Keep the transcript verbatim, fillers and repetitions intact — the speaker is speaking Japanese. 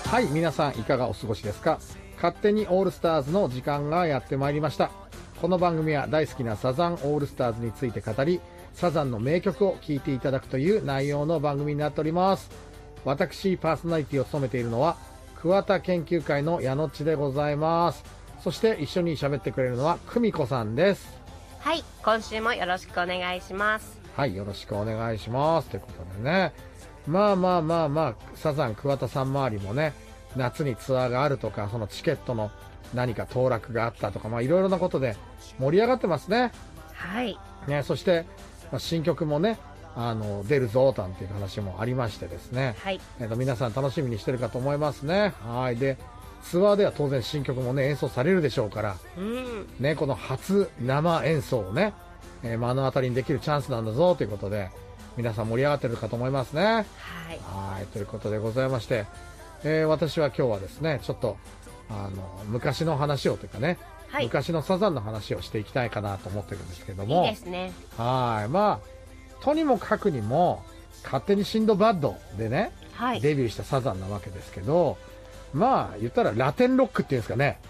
はい、皆さんいかがお過ごしですか。勝手にオールスターズの時間がやってまいりました。この番組は大好きなサザンオールスターズについて語り、サザンの名曲を聴いていただくという内容の番組になっております。私パーソナリティを務めているのは桑田研究会の矢野っちでございます。そして一緒に喋ってくれるのは久美子さんです。 はい、今週もよろしくお願いします。 はい、よろしくお願いしますということでね、まあまあまあまあサザン桑田さん周りもね、夏にツアーがあるとか、そのチケットの何か当落があったとか、まあいろいろなことで盛り上がってますね。 はいね、そして、まあ、新曲もね、あの出るぞなんていう話もありましてですね、 はい、 えーと皆さん楽しみにしてるかと思いますね。はい。でツアーでは当然新曲もね演奏されるでしょうから、 うんね、この初生演奏をね、えー、目の当たりにできるチャンスなんだぞということで、皆さん盛り上がってるかと思いますね。 はいはいということでございまして、えー私は今日はですね、ちょっとあの昔の話をというかね、 はい、 昔のサザンの話をしていきたいかなと思ってるんですけども、 いいですね。 はいまあとにもかくにも勝手にシンドバッドでね、 はい、 デビューしたサザンなわけですけど、まあ言ったらラテンロックっていうんですかね、